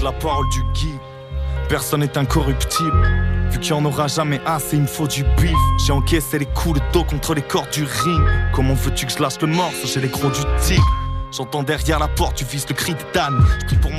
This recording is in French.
la parole du guide. Personne n'est incorruptible. Vu qu'il n'y en aura jamais assez, il me faut du bif. J'ai encaissé les coups de dos contre les cordes du ring. Comment veux-tu que je lâche le morceau? J'ai les crocs du tigre. J'entends derrière la porte, tu vises le cri de Dan. Je prie pour